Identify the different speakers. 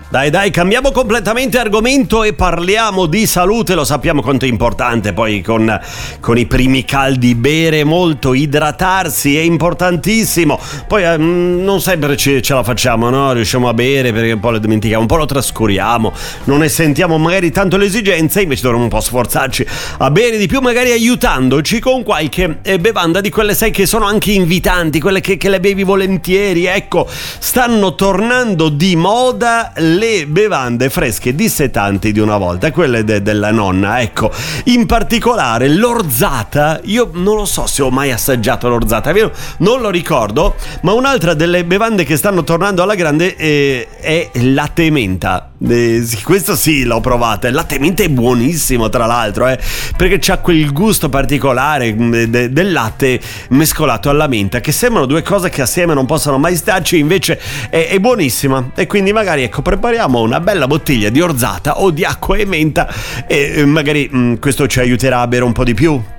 Speaker 1: Dai, cambiamo completamente argomento e parliamo di salute. Lo sappiamo quanto è importante poi con i primi caldi bere molto, idratarsi è importantissimo. Poi non sempre ce la facciamo, no? Riusciamo a bere perché un po' lo dimentichiamo, un po' lo trascuriamo, non ne sentiamo magari tanto l'esigenza, invece dovremmo un po' sforzarci a bere di più, magari aiutandoci con qualche bevanda di quelle, sai, che sono anche invitanti, quelle che le bevi volentieri. Ecco, stanno tornando di moda le bevande fresche dissetanti di una volta, quelle della nonna, ecco, in particolare l'orzata. Io non lo so se ho mai assaggiato l'orzata, vero? Non lo ricordo, ma un'altra delle bevande che stanno tornando alla grande è latte e menta. Questo sì, l'ho provata. Il latte e menta è buonissimo, tra l'altro, perché c'ha quel gusto particolare del latte mescolato alla menta, che sembrano due cose che assieme non possono mai starci, invece è buonissima. E quindi magari, ecco, prepariamo una bella bottiglia di orzata o di acqua e menta e magari questo ci aiuterà a bere un po' di più.